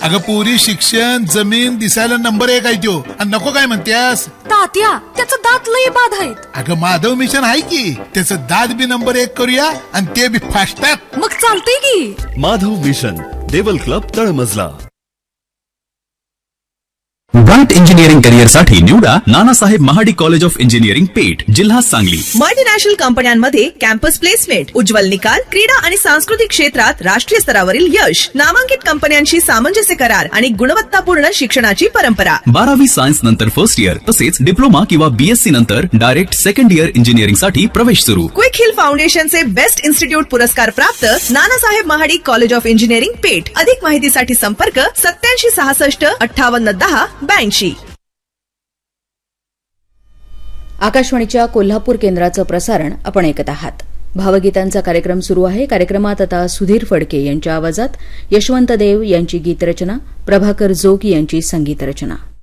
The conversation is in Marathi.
अगं पुरी शिक्षण जमीन दिसायला नंबर 1 आहे त्यो, आणि नको काय म्हणतेस? तात्या त्याचं दात लई बाद आहेत. अगं माधव मिशन आहे की, त्याचं दात बी नंबर 1 करूया आणि ते बी फास्टॅग. मग चालतंय की. माधव मिशन, देवल क्लब, तळमजला. ब्राइट इंजिनिअरिंग करिअर साठी निवडा Nanasaheb Mahadik college of engineering पेठ, जिल्हा सांगली. मल्टीनॅशनल कंपन्यांमध्ये कॅम्पस प्लेसमेंट, उज्ज्वल निकाल, क्रीडा आणि सांस्कृतिक क्षेत्रात राष्ट्रीय स्तरावरील यश, नामांकित कंपन्यांशी सामंजस्य करार आणि गुणवत्तापूर्ण शिक्षणाची परंपरा. 12वी सायन्स नंतर फर्स्ट इयर तसेच डिप्लोमा किंवा बीएससी नंतर डायरेक्ट सेकंड इयर इंजिनिअरिंग साठी प्रवेश सुरू. क्विक हिल फाउंडेशनचे बेस्ट इन्स्टिट्यूट पुरस्कार प्राप्त Nanasaheb Mahadik college of engineering पेठ. अधिक माहितीसाठी संपर्क 8766 5810 82. आकाशवाणीच्या कोल्हापूर केंद्राचं प्रसारण आपण ऐकत आहात. भावगीतांचा कार्यक्रम सुरू आहे. कार्यक्रमात आता सुधीर फडके यांच्या आवाजात यशवंत देव यांची गीतरचना, प्रभाकर जोग यांची संगीत रचना.